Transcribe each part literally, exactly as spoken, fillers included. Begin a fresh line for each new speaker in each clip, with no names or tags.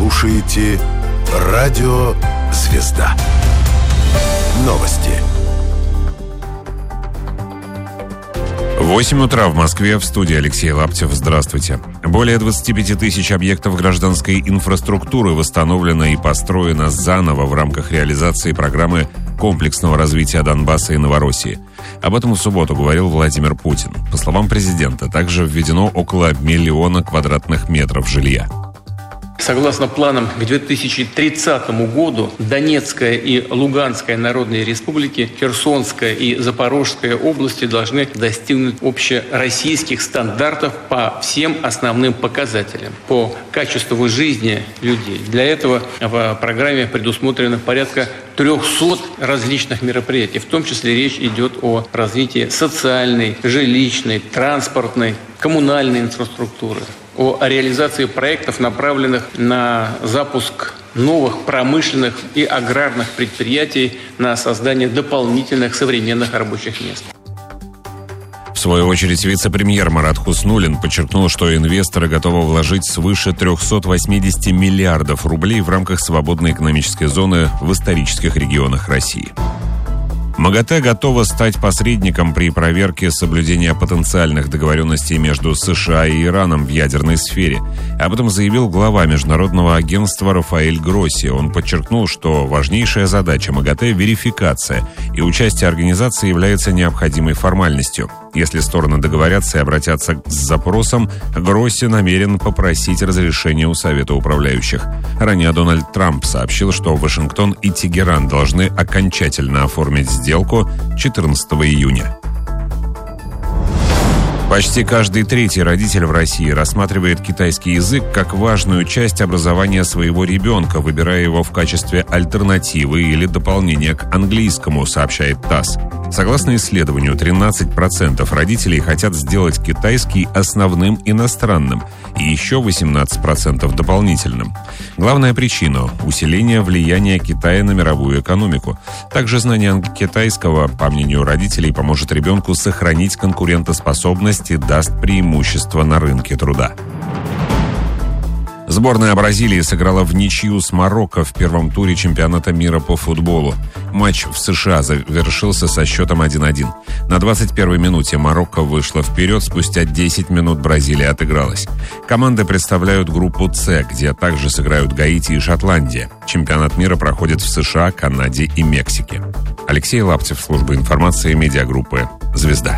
слушаете Радио «Звезда». Новости.
восемь утра в Москве, в студии Алексей Лаптев. Здравствуйте. Более двадцати пяти тысяч объектов гражданской инфраструктуры восстановлено и построено заново в рамках реализации программы комплексного развития Донбасса и Новороссии. Об этом в субботу говорил Владимир Путин. По словам президента, также введено около миллиона квадратных метров жилья.
Согласно планам к две тысячи тридцатому году Донецкая и Луганская народные республики, Херсонская и Запорожская области должны достигнуть общероссийских стандартов по всем основным показателям, по качеству жизни людей. Для этого в программе предусмотрено порядка трехсот различных мероприятий. В том числе речь идет о развитии социальной, жилищной, транспортной, коммунальной инфраструктуры, о реализации проектов, направленных на запуск новых промышленных и аграрных предприятий, на создание дополнительных современных рабочих мест.
В свою очередь, вице-премьер Марат Хуснуллин подчеркнул, что инвесторы готовы вложить свыше трехсот восьмидесяти миллиардов рублей в рамках свободной экономической зоны в исторических регионах России. МАГАТЭ готова стать посредником при проверке соблюдения потенциальных договоренностей между США и Ираном в ядерной сфере. Об этом заявил глава Международного агентства Рафаэль Гросси. Он подчеркнул, что важнейшая задача МАГАТЭ – верификация, и участие организации является необходимой формальностью. Если стороны договорятся и обратятся с запросом, Гросси намерен попросить разрешения у Совета управляющих. Ранее Дональд Трамп сообщил, что Вашингтон и Тегеран должны окончательно оформить сделку четырнадцатого июня. Почти каждый третий родитель в России рассматривает китайский язык как важную часть образования своего ребенка, выбирая его в качестве альтернативы или дополнения к английскому, сообщает ТАСС. Согласно исследованию, тринадцать процентов родителей хотят сделать китайский основным иностранным и еще восемнадцать процентов дополнительным. Главная причина – усиление влияния Китая на мировую экономику. Также знание китайского, по мнению родителей, поможет ребенку сохранить конкурентоспособность и даст преимущество на рынке труда. Сборная Бразилии сыграла в ничью с Марокко в первом туре чемпионата мира по футболу. Матч в США завершился со счетом один-один. На двадцать первой минуте Марокко вышла вперед, спустя десять минут Бразилия отыгралась. Команды представляют группу «С», где также сыграют Гаити и Шотландия. Чемпионат мира проходит в США, Канаде и Мексике. Алексей Лаптев, служба информации медиагруппы «Звезда».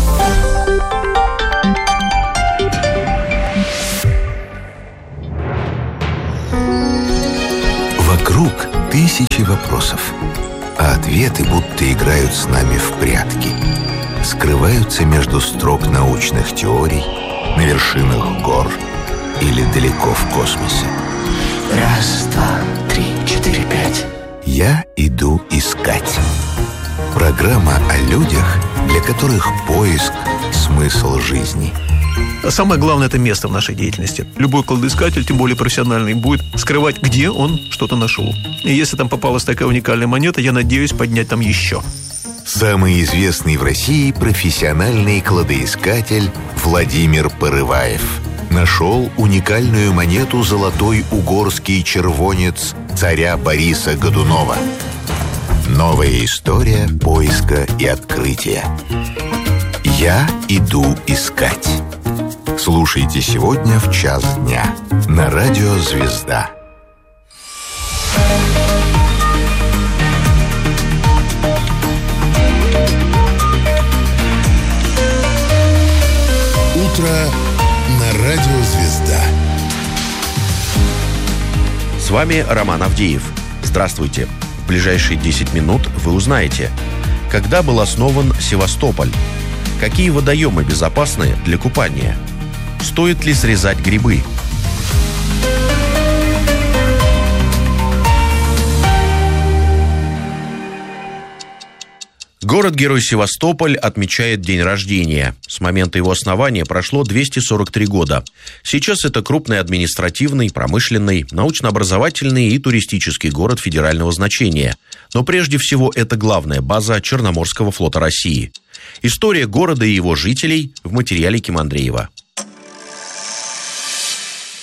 Вокруг тысячи вопросов, а ответы будто играют с нами в прятки. Скрываются между строк научных теорий, на вершинах гор или далеко в космосе.
Раз, два, три, четыре, пять.
Я иду искать. Программа о людях, для которых поиск – смысл жизни.
Самое главное – это место в нашей деятельности. Любой кладоискатель, тем более профессиональный, будет скрывать, где он что-то нашел. И если там попалась такая уникальная монета, я надеюсь поднять там еще.
Самый известный в России профессиональный кладоискатель Владимир Порываев нашел уникальную монету «Золотой угорский червонец» царя Бориса Годунова. Новая история поиска и открытия. Я иду искать. Слушайте сегодня в час дня на радио «Звезда». Утро на радио «Звезда».
С вами Роман Авдеев. Здравствуйте. В ближайшие десять минут вы узнаете, когда был основан Севастополь, какие водоемы безопасны для купания, стоит ли срезать грибы. Город-герой Севастополь отмечает день рождения. С момента его основания прошло двести сорок три года. Сейчас это крупный административный, промышленный, научно-образовательный и туристический город федерального значения. Но прежде всего это главная база Черноморского флота России. История города и его жителей в материале Ким Андреева.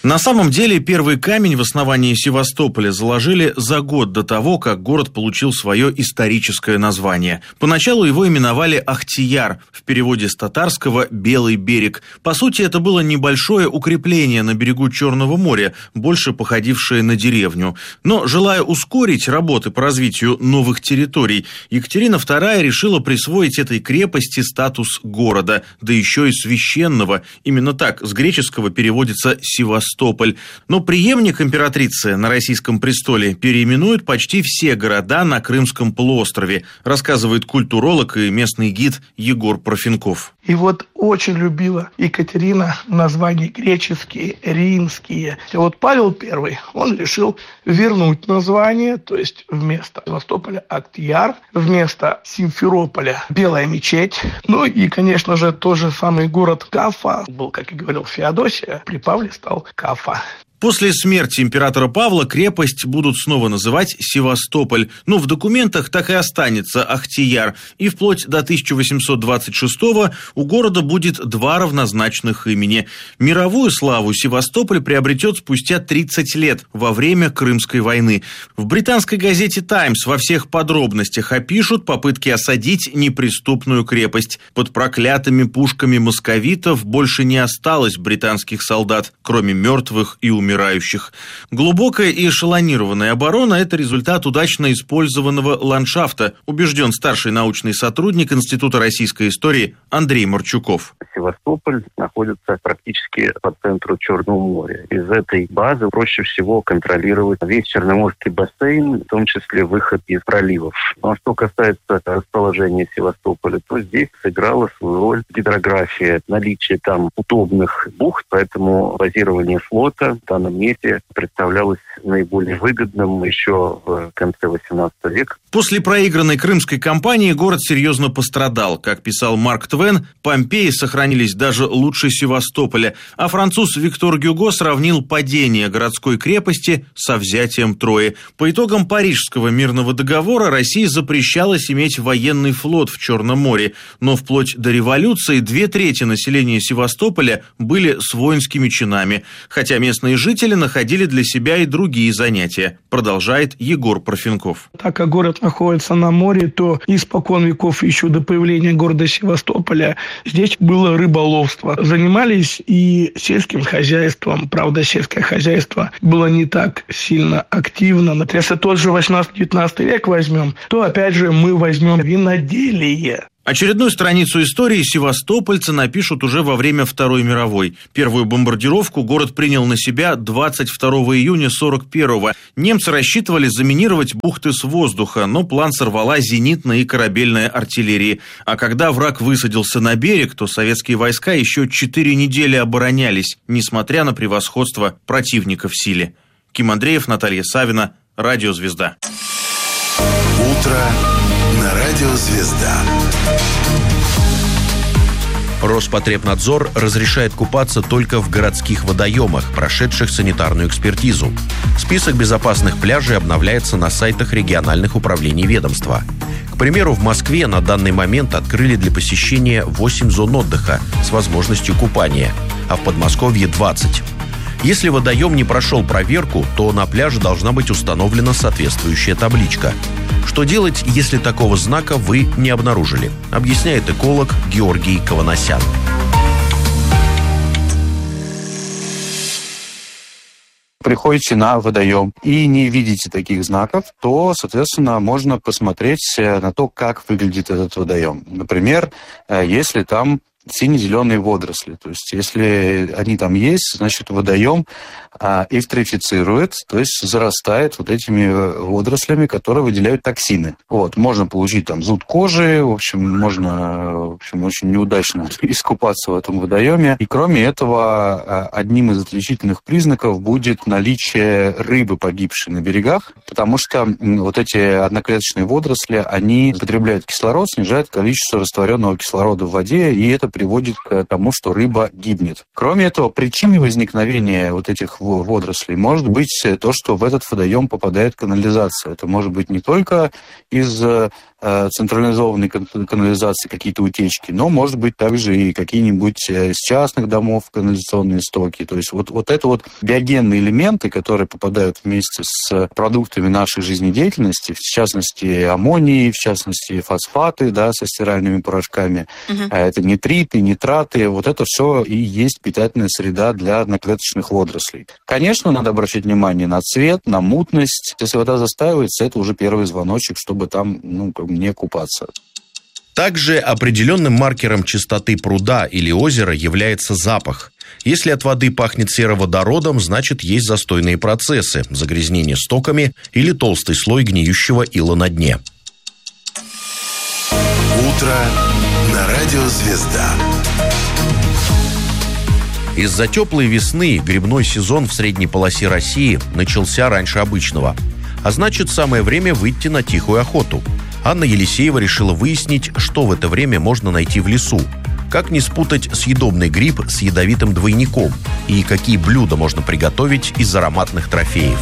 На самом деле, первый камень в основании Севастополя заложили за год до того, как город получил свое историческое название. Поначалу его именовали Ахтияр, в переводе с татарского «Белый берег». По сути, это было небольшое укрепление на берегу Черного моря, больше походившее на деревню. Но, желая ускорить работы по развитию новых территорий, Екатерина вторая решила присвоить этой крепости статус города, да еще и священного. Именно так с греческого переводится «Севастополь». Но преемник императрицы на российском престоле переименует почти все города на Крымском полуострове, рассказывает культуролог и местный гид Егор Парфенков.
И вот очень любила Екатерина названия греческие, римские. И вот Павел Первый, он решил вернуть название, то есть вместо Севастополя Ахтияр, вместо Симферополя Белая мечеть. Ну и, конечно же, тот же самый город Кафа был, как и говорил Феодосия, при Павле стал Кафа.
После смерти императора Павла крепость будут снова называть Севастополь. Но в документах так и останется Ахтияр. И вплоть до тысяча восемьсот двадцать шестого у города будет два равнозначных имени. Мировую славу Севастополь приобретет спустя тридцать лет, во время Крымской войны. В британской газете «Таймс» во всех подробностях опишут попытки осадить неприступную крепость. Под проклятыми пушками московитов больше не осталось британских солдат, кроме мертвых и умирающих. умирающих. Глубокая и эшелонированная оборона – это результат удачно использованного ландшафта, убежден старший научный сотрудник Института российской истории Андрей Марчуков.
Севастополь находится практически по центру Черного моря. Из этой базы проще всего контролировать весь Черноморский бассейн, в том числе выход из проливов. Но что касается расположения Севастополя, то здесь сыграла свою роль гидрография, наличие там удобных бухт, поэтому базирование флота в данном месте представлялось наиболее выгодным еще в конце восемнадцатого века.
После проигранной крымской кампании город серьезно пострадал. Как писал Марк Твен, Помпеи сохранились даже лучше Севастополя, а француз Виктор Гюго сравнил падение городской крепости со взятием Трои. По итогам Парижского мирного договора России запрещалось иметь военный флот в Черном море, но вплоть до революции две трети населения Севастополя были с воинскими чинами, хотя местные жители находили для себя и другие занятия, продолжает Егор Парфенков.
Так как город находится на море, то испокон веков, еще до появления города Севастополя, здесь было рыболовство. Занимались и сельским хозяйством. Правда, сельское хозяйство было не так сильно активно. Если тот же восемнадцатый-девятнадцатый век возьмем, то опять же мы возьмем виноделие.
Очередную страницу истории севастопольцы напишут уже во время Второй мировой. Первую бомбардировку город принял на себя двадцать второго июня сорок первого. Немцы рассчитывали заминировать бухты с воздуха, но план сорвала зенитная и корабельная артиллерия. А когда враг высадился на берег, то советские войска еще четыре недели оборонялись, несмотря на превосходство противника в силе. Ким Андреев, Наталья Савина, Радио «Звезда».
Утро на Радио «Звезда».
Роспотребнадзор разрешает купаться только в городских водоемах, прошедших санитарную экспертизу. Список безопасных пляжей обновляется на сайтах региональных управлений ведомства. К примеру, в Москве на данный момент открыли для посещения восемь зон отдыха с возможностью купания, а в Подмосковье двадцать. Если водоем не прошел проверку, то на пляже должна быть установлена соответствующая табличка. Что делать, если такого знака вы не обнаружили, объясняет эколог Георгий Каванасян.
Приходите на водоем и не видите таких знаков, то, соответственно, можно посмотреть на то, как выглядит этот водоем. Например, если там сине-зеленые водоросли. То есть, если они там есть, значит, водоем а, эвтрофицирует, то есть зарастает вот этими водорослями, которые выделяют токсины. Вот, можно получить там зуд кожи, в общем, можно, в общем, очень неудачно искупаться в этом водоеме. И кроме этого, одним из отличительных признаков будет наличие рыбы, погибшей на берегах, потому что вот эти одноклеточные водоросли, они потребляют кислород, снижают количество растворенного кислорода в воде, и это приводит к тому, что рыба гибнет. Кроме этого, причиной возникновения вот этих водорослей может быть то, что в этот водоем попадает канализация. Это может быть не только из э, централизованной канализации какие-то утечки, но, может быть, также и какие-нибудь из частных домов канализационные стоки. То есть вот, вот это вот биогенные элементы, которые попадают вместе с продуктами нашей жизнедеятельности, в частности, аммоний, в частности, фосфаты, да, со стиральными порошками, угу. это нитриты, нитраты, вот это все и есть питательная среда для одноклеточных водорослей. Конечно, надо обращать внимание на цвет, на мутность. Если вода застаивается, это уже первый звоночек, чтобы там, ну, не купаться.
Также определенным маркером чистоты пруда или озера является запах. Если от воды пахнет сероводородом, значит, есть застойные процессы, загрязнение стоками или толстый слой гниющего ила на дне.
Утро на радио «Звезда».
Из-за теплой весны грибной сезон в средней полосе России начался раньше обычного. А значит, самое время выйти на тихую охоту. Анна Елисеева решила выяснить, что в это время можно найти в лесу. Как не спутать съедобный гриб с ядовитым двойником? И какие блюда можно приготовить из ароматных трофеев?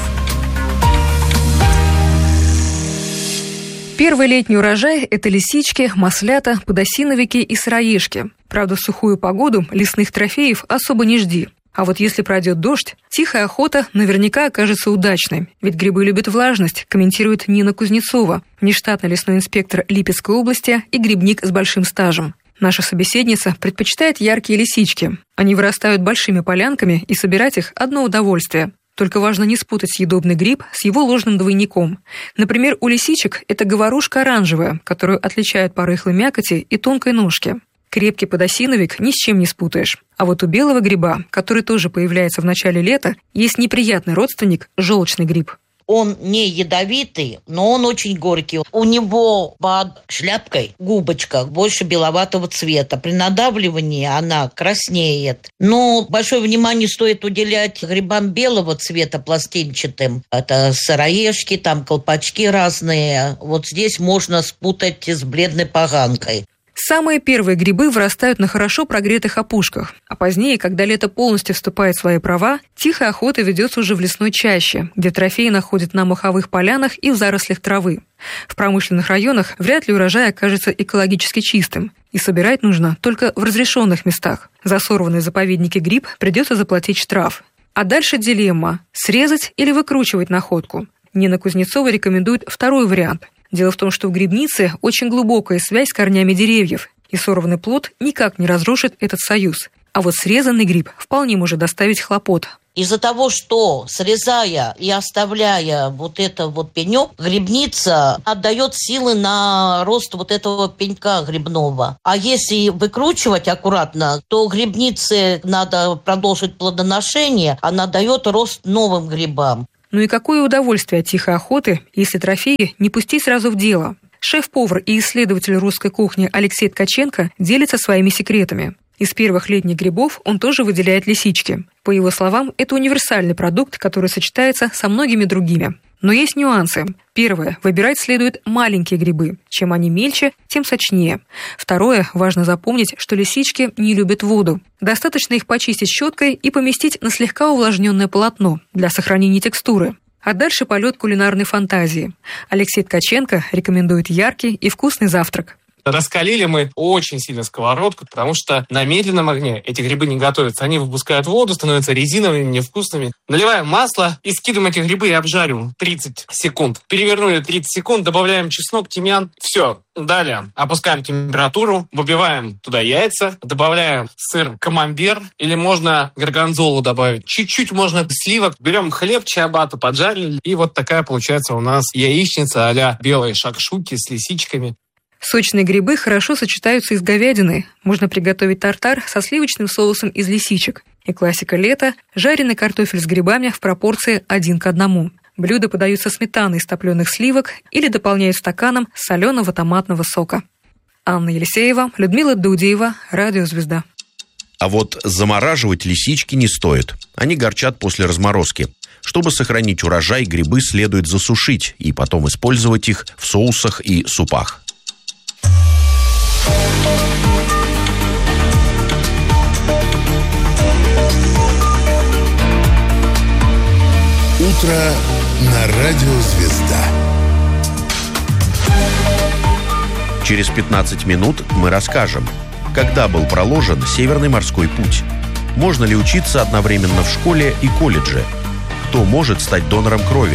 Первый летний урожай – это лисички, маслята, подосиновики и сыроежки. Правда, в сухую погоду лесных трофеев особо не жди. А вот если пройдет дождь, тихая охота наверняка окажется удачной. Ведь грибы любят влажность, комментирует Нина Кузнецова, внештатный лесной инспектор Липецкой области и грибник с большим стажем. Наша собеседница предпочитает яркие лисички. Они вырастают большими полянками, и собирать их – одно удовольствие. Только важно не спутать съедобный гриб с его ложным двойником. Например, у лисичек это говорушка оранжевая, которую отличают по рыхлой мякоти и тонкой ножке. Крепкий подосиновик ни с чем не спутаешь. А вот у белого гриба, который тоже появляется в начале лета, есть неприятный родственник – желчный гриб.
Он не ядовитый, но он очень горький. У него под шляпкой губочка больше беловатого цвета. При надавливании она краснеет. Но большое внимание стоит уделять грибам белого цвета, пластинчатым. Это сыроежки, там колпачки разные. Вот здесь можно спутать с бледной поганкой.
Самые первые грибы вырастают на хорошо прогретых опушках, а позднее, когда лето полностью вступает в свои права, тихая охота ведется уже в лесной чаще, где трофеи находят на моховых полянах и в зарослях травы. В промышленных районах вряд ли урожай окажется экологически чистым, и собирать нужно только в разрешенных местах. За сорванный в заповеднике гриб придется заплатить штраф. А дальше дилемма – срезать или выкручивать находку. Нина Кузнецова рекомендует второй вариант. Дело в том, что в грибнице очень глубокая связь с корнями деревьев, и сорванный плод никак не разрушит этот союз. А вот срезанный гриб вполне может доставить хлопот.
Из-за того, что срезая и оставляя вот это вот пенек, грибница отдает силы на рост вот этого пенька грибного. А если выкручивать аккуратно, то грибнице надо продолжить плодоношение, она дает рост новым грибам.
Ну и какое удовольствие от тихой охоты, если трофеи не пустить сразу в дело. Шеф-повар и исследователь русской кухни Алексей Ткаченко делится своими секретами. Из первых летних грибов он тоже выделяет лисички. По его словам, это универсальный продукт, который сочетается со многими другими. Но есть нюансы. Первое. Выбирать следует маленькие грибы. Чем они мельче, тем сочнее. Второе. Важно запомнить, что лисички не любят воду. Достаточно их почистить щеткой и поместить на слегка увлажненное полотно для сохранения текстуры. А дальше полет кулинарной фантазии. Алексей Ткаченко рекомендует яркий и вкусный завтрак.
Раскалили мы очень сильно сковородку, потому что на медленном огне эти грибы не готовятся. Они выпускают воду, становятся резиновыми, невкусными. Наливаем масло и скидываем эти грибы и обжариваем тридцать секунд. Перевернули тридцать секунд, добавляем чеснок, тимьян. Все. Далее опускаем температуру, выбиваем туда яйца, добавляем сыр камамбер или можно горгонзолу добавить. Чуть-чуть можно сливок. Берем хлеб, чиабатту, поджарили. И вот такая получается у нас яичница а-ля белые шакшуки с лисичками.
Сочные грибы хорошо сочетаются и с говядиной. Можно приготовить тартар со сливочным соусом из лисичек. И классика лета – жареный картофель с грибами в пропорции один к одному. Блюда подаются сметаной из топленых сливок или дополняют стаканом соленого томатного сока. Анна Елисеева, Людмила Дудеева, Радио «Звезда».
А вот замораживать лисички не стоит. Они горчат после разморозки. Чтобы сохранить урожай, грибы следует засушить и потом использовать их в соусах и супах.
Утро на радио «Звезда».
Через пятнадцать минут мы расскажем, когда был проложен Северный морской путь, можно ли учиться одновременно в школе и колледже, кто может стать донором крови.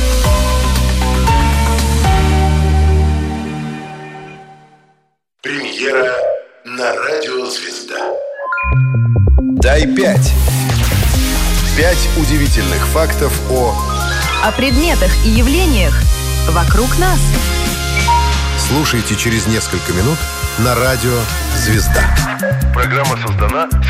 Премьера на радио «Звезда». Дай пять. Пять удивительных фактов о...
О предметах и явлениях вокруг нас.
Слушайте через несколько минут на радио «Звезда». Программа создана